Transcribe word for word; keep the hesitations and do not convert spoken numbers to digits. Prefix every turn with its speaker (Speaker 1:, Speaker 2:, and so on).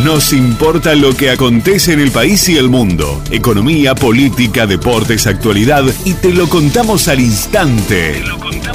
Speaker 1: Nos importa lo que acontece en el país y el mundo. Economía, política, deportes, actualidad, y te lo contamos al instante. Te lo contamos